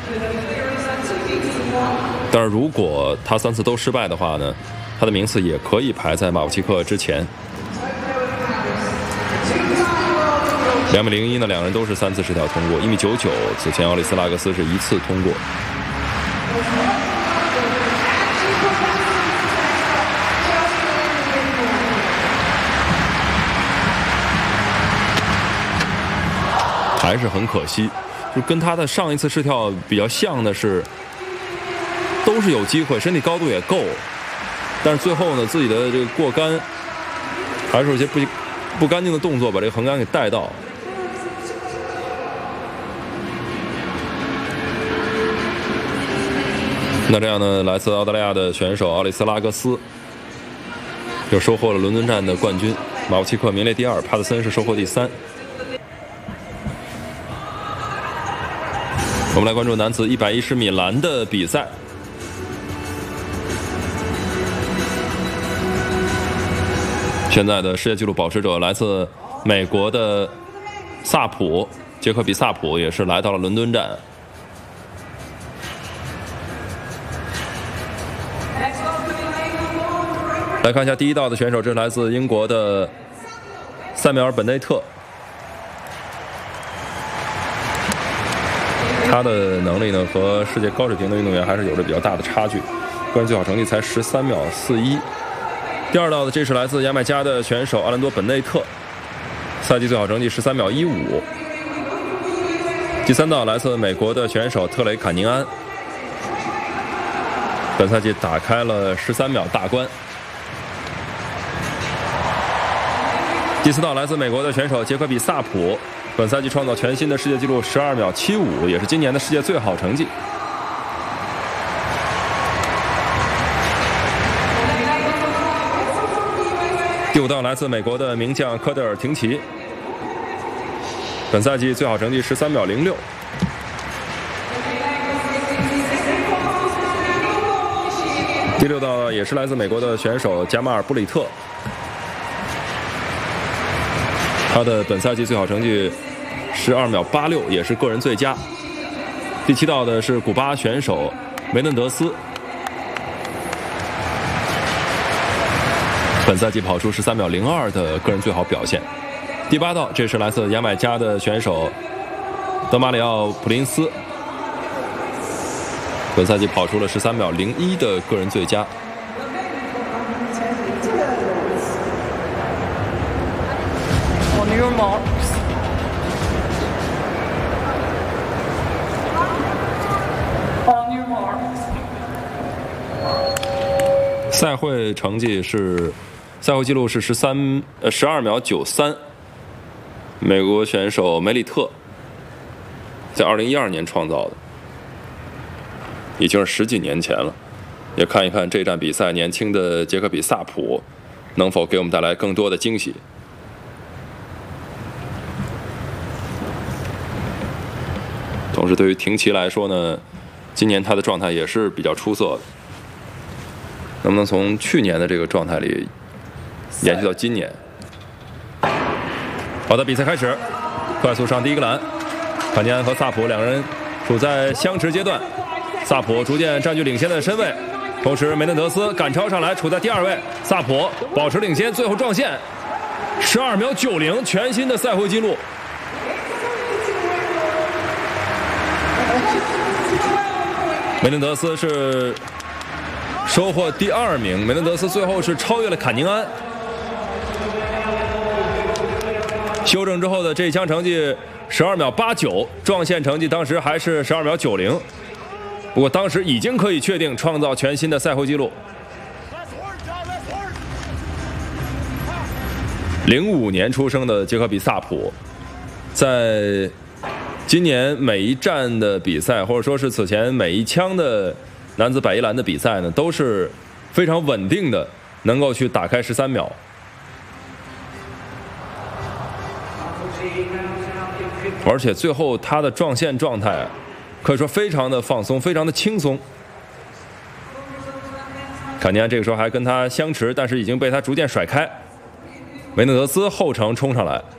但是如果他3次都失败的话呢，他的名次也可以排在马夫契克之前。2.01呢，两人都是3次失调通过。1.99米，此前奥利斯拉格斯是1次通过。还是很可惜，就跟他的上一次试跳比较像的是，都是有机会，身体高度也够，但是最后呢，自己的这个过杆还是有些不干净的动作，把这个横杆给带到。那这样呢，来自澳大利亚的选手奥利斯拉格斯就收获了伦敦站的冠军，马夫契克名列第2，帕特森是收获第3。我们来关注男子110米栏的比赛。现在的世界纪录保持者来自美国的萨普，杰克比萨普也是来到了伦敦站。来看一下第一道的选手，这是来自英国的塞缪尔·本内特。他的能力呢和世界高水平的运动员还是有着比较大的差距，个人最好成绩才13.41秒。第二道的这是来自牙买加的选手阿兰多·本内特，赛季最好成绩13.15秒。第三道来自美国的选手特雷·坎宁安，本赛季打开了13秒大关。第四道来自美国的选手杰克比萨普，本赛季创造全新的世界纪录12.75秒，也是今年的世界最好成绩。第五道来自美国的名将科德尔·廷奇，本赛季最好成绩13.06秒。第六道也是来自美国的选手加马尔·布里特，他的本赛季最好成绩12.86秒，也是个人最佳。第七道的是古巴选手梅嫩德斯，本赛季跑出13.02秒的个人最好表现。第八道，这是来自牙买加的选手德马里奥·普林斯，本赛季跑出了13.01秒的个人最佳。 On your marks. 赛会成绩是，赛会纪录是12.93秒，美国选手梅里特在2012年创造的，已经是10几年前了。也看一看这站比赛，年轻的杰克比萨普能否给我们带来更多的惊喜。同时，对于廷奇来说呢，今年他的状态也是比较出色的。能不能从去年的这个状态里延续到今年？好的，比赛开始，快速上第一个栏，坎尼安和萨普两人处在相持阶段，萨普逐渐占据领先的身位，同时梅嫩德斯赶超上来，处在第2位，萨普保持领先，最后撞线12.90秒，全新的赛会纪录。梅嫩德斯是收获第2名，梅嫩德斯最后是超越了坎宁安。修正之后的这一枪成绩12.89秒，撞线成绩当时还是12.90秒，不过当时已经可以确定创造全新的赛会纪录。05年出生的杰克比萨普，在今年每一站的比赛，或者说是此前每一枪的男子100栏的比赛呢，都是非常稳定的，能够去打开13秒。而且最后他的撞线状态可以说非常的放松，非常的轻松。坎尼安这个时候还跟他相持，但是已经被他逐渐甩开。梅嫩德斯后程冲上来，